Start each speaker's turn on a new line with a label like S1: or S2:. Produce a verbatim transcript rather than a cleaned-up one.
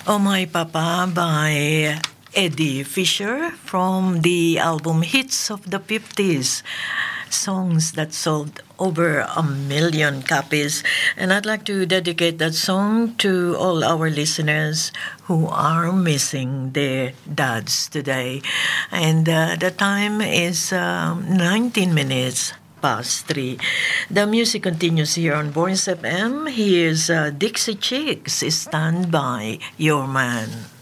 S1: Oh My Papa by Eddie Fisher from the album Hits of the fifties. Songs that sold over a million copies. And I'd like to dedicate that song to all our listeners who are missing their dads today. And uh, the time is um, nineteen minutes past three. The music continues here on Borns F M. Here's uh, Dixie Chicks, Stand By Your Man.